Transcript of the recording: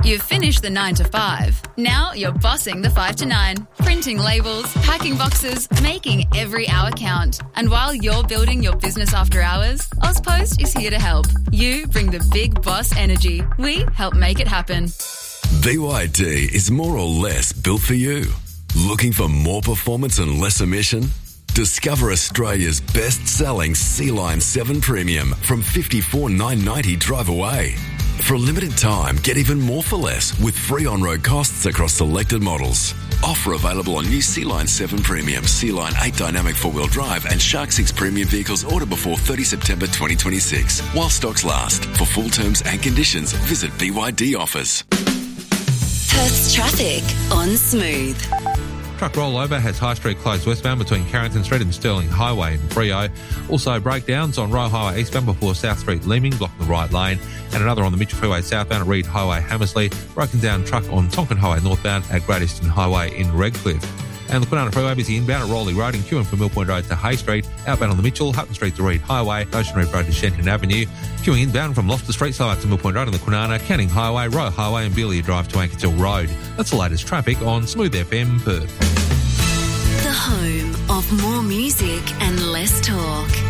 You've finished the 9 to 5. Now you're bossing the 5 to 9. Printing labels, packing boxes, making every hour count. And while you're building your business after hours, Ozpost is here to help. You bring the big boss energy. We help make it happen. BYD is more or less built for you. Looking for more performance and less emission? Discover Australia's best-selling Sea-Line 7 Premium from $54,990 drive away. For a limited time, get even more for less with free on-road costs across selected models. Offer available on new Sea-Line 7 Premium, Sea-Line 8 Dynamic 4-wheel drive and Shark 6 Premium vehicles order before 30 September 2026. While stocks last. For full terms and conditions, visit BYD Offers. Perth's traffic on Smooth. Truck rollover has High Street closed westbound between Carrington Street and Stirling Highway in Freo. Also breakdowns on Royal Highway eastbound before South Street Leeming, blocking the right lane. And another on the Mitchell Freeway southbound at Reed Highway, Hammersley. Broken down truck on Tonkin Highway northbound at Great Eastern Highway in Redcliffe. And the Kwinana Freeway busy inbound at Rowley Road and queuing from Mill Point Road to Hay Street. Outbound on the Mitchell, Hutton Street to Reed Highway, Ocean Reef Road to Shenton Avenue. Queuing inbound from Loftus Street, so out to Mill Point Road on the Kwinana, Canning Highway, Royal Highway and Beelia Drive to Ankertill Road. That's the latest traffic on Smooth FM Perth. The home of more music and less talk.